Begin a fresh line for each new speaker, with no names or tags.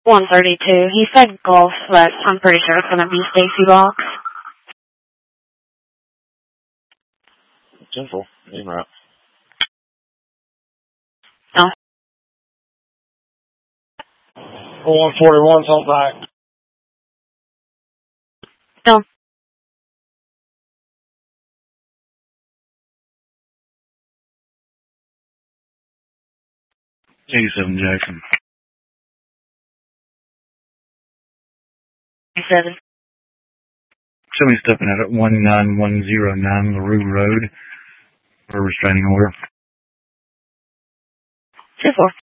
132. He said Gulf, but I'm pretty sure it's going to be Stacy Box.
10-4. Name right.
No.
141, salt back.
No.
Eighty-seven Jackson.
7.
Somebody stepping out at 19109 LaRue Road for a restraining order.
2-4.